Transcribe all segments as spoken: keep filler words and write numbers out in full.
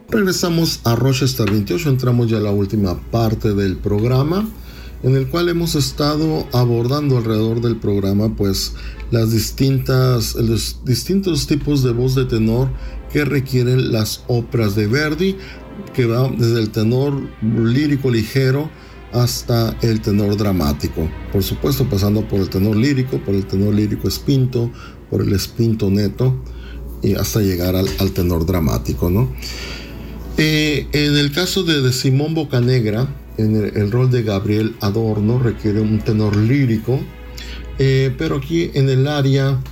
Regresamos a Rochester veintiocho, entramos ya a la última parte del programa, en el cual hemos estado abordando alrededor del programa pues las distintas, los distintos tipos de voz de tenor que requieren las óperas de Verdi, que va desde el tenor lírico ligero hasta el tenor dramático, por supuesto pasando por el tenor lírico, por el tenor lírico spinto, por el spinto neto y hasta llegar al, al tenor dramático, ¿no? Eh, en el caso de, de Simón Boccanegra, en el, el rol de Gabriel Adorno requiere un tenor lírico, eh, pero aquí en el aria,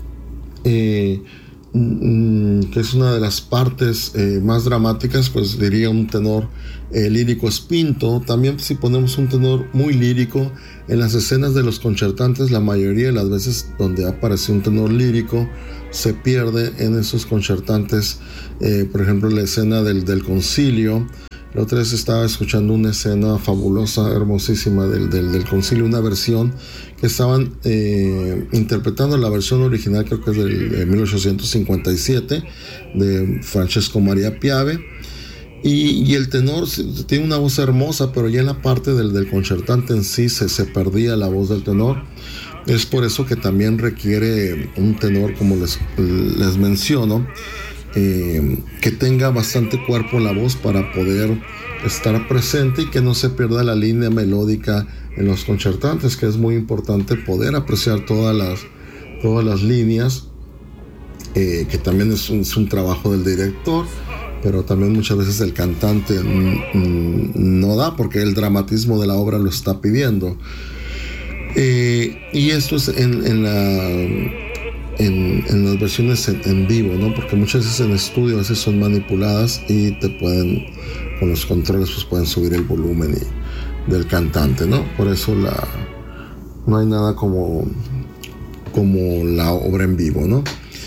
eh, mm, que es una de las partes eh, más dramáticas, pues diría un tenor eh, lírico spinto. También si ponemos un tenor muy lírico, en las escenas de los concertantes, la mayoría de las veces donde aparece un tenor lírico, se pierde en esos concertantes. Eh, por ejemplo, la escena del, del concilio. La otra vez estaba escuchando una escena fabulosa, hermosísima del, del, del concilio, una versión que estaban eh, interpretando la versión original, creo que es del de mil ochocientos cincuenta y siete, de Francesco Maria Piave. Y, y el tenor tiene una voz hermosa, pero ya en la parte del, del concertante en sí se, se perdía la voz del tenor. Es por eso que también requiere un tenor, como les, les menciono, eh, que tenga bastante cuerpo en la voz para poder estar presente y que no se pierda la línea melódica en los concertantes, que es muy importante poder apreciar todas las, todas las líneas, eh, que también es un, es un trabajo del director, pero también muchas veces el cantante n- no da porque el dramatismo de la obra lo está pidiendo. Eh, y esto es en, en, la, en, en las versiones en, en vivo, ¿no? Porque muchas veces en estudio a veces son manipuladas y te pueden, con los controles, pues pueden subir el volumen y, del cantante, ¿no? Por eso la, no hay nada como, como la obra en vivo, ¿no?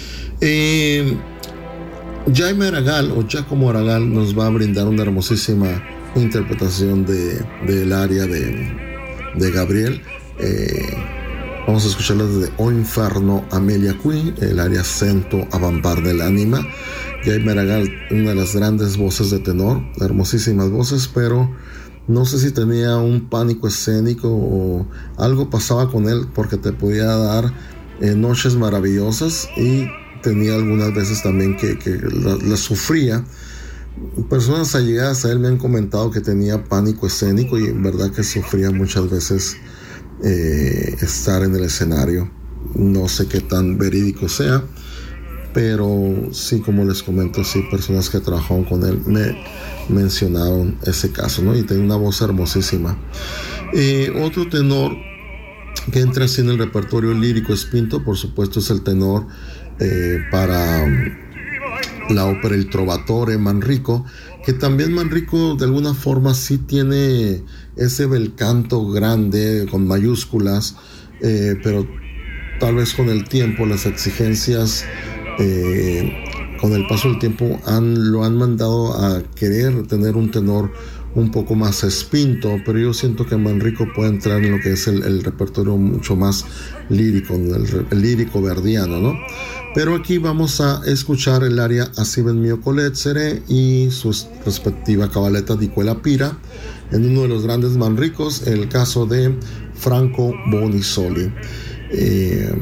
Eh, Jaime Aragal o Giacomo Aragal nos va a brindar una hermosísima interpretación de, del aria de, de Gabriel. Eh, vamos a escucharla desde O Inferno Amelia qui, el aria Sento Avampar dell'anima. Jaime Aragal, una de las grandes voces de tenor, hermosísimas voces, pero no sé si tenía un pánico escénico o algo pasaba con él, porque te podía dar eh, noches maravillosas y tenía algunas veces también que, que la, la sufría. Personas allegadas a él me han comentado que tenía pánico escénico y en verdad que sufría muchas veces eh, estar en el escenario. No sé qué tan verídico sea, pero sí, como les comento, sí, personas que trabajaron con él me mencionaron ese caso, ¿no? Y tenía una voz hermosísima. Eh, otro tenor que entra así en el repertorio lírico spinto, por supuesto, es el tenor eh, para la ópera Il Trovatore, Manrico, que también Manrico de alguna forma sí tiene ese bel canto grande con mayúsculas, eh, pero tal vez con el tiempo las exigencias eh, con el paso del tiempo han, lo han mandado a querer tener un tenor un poco más spinto, pero yo siento que Manrico puede entrar en lo que es el, el repertorio mucho más lírico, el, el lírico verdiano, ¿no? Pero aquí vamos a escuchar el aria Así ven mio colezzere y su respectiva cabaletta di quella pira en uno de los grandes Manricos, el caso de Franco Bonisoli. Eh,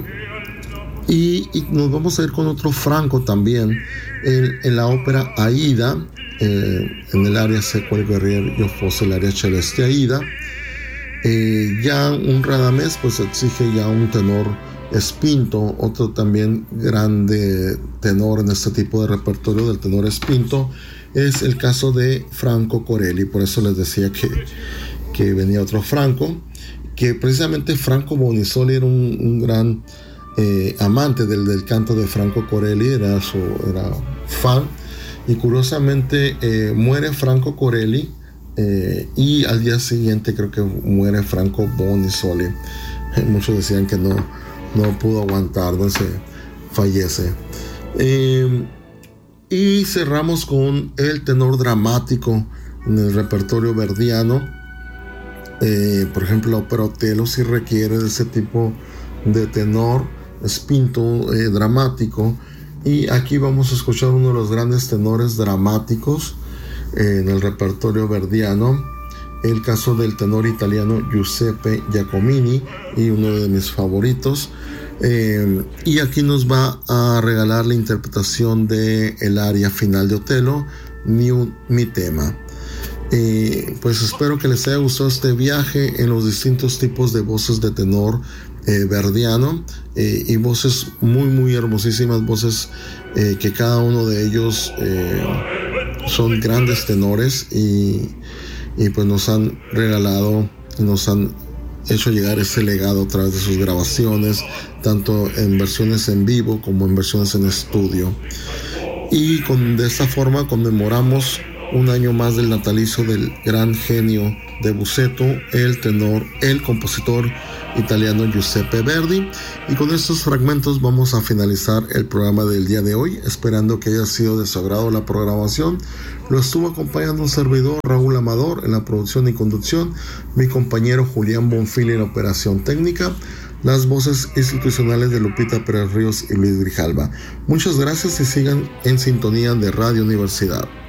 y, y nos vamos a ir con otro Franco también en, en la ópera Aida, eh, en el aria Se quel guerrier io fosse el aria celeste Aida. Eh, ya un Radamés pues exige ya un tenor spinto, otro también grande tenor en este tipo de repertorio del tenor spinto es el caso de Franco Corelli. Por eso les decía que, que venía otro Franco, que precisamente Franco Bonisoli era un, un gran eh, amante del, del canto de Franco Corelli, era, su, era fan, y curiosamente eh, muere Franco Corelli eh, y al día siguiente creo que muere Franco Bonisoli. Muchos decían que no no pudo aguantar, no se fallece. Eh, y cerramos con el tenor dramático en el repertorio verdiano. Eh, por ejemplo, la ópera Otelo sí requiere de ese tipo de tenor spinto eh, dramático. Y aquí vamos a escuchar uno de los grandes tenores dramáticos eh, en el repertorio verdiano, el caso del tenor italiano Giuseppe Giacomini, y uno de mis favoritos. Eh, y aquí nos va a regalar la interpretación de el aria final de Otello, Mi, mi tema. Eh, pues espero que les haya gustado este viaje en los distintos tipos de voces de tenor eh, verdiano, eh, y voces muy muy hermosísimas, voces eh, que cada uno de ellos eh, son grandes tenores y, y pues nos han regalado, nos han hecho llegar ese legado a través de sus grabaciones, tanto en versiones en vivo como en versiones en estudio. Y con, de esta forma conmemoramos un año más del natalicio del gran genio de Busseto, el tenor, el compositor italiano Giuseppe Verdi. Y con estos fragmentos vamos a finalizar el programa del día de hoy, esperando que haya sido de su agrado la programación. Lo estuvo acompañando un servidor, Raúl Amador, en la producción y conducción, mi compañero Julián Bonfil en la operación técnica, las voces institucionales de Lupita Pérez Ríos y Luis Grijalva. Muchas gracias y sigan en sintonía de Radio Universidad.